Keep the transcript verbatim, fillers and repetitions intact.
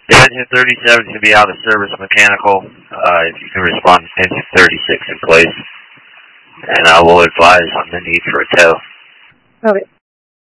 Yeah, engine thirty-seven is going to be out of service mechanical. Uh, if you can respond to engine thirty-six in place, and I will advise on the need for a tow. Okay.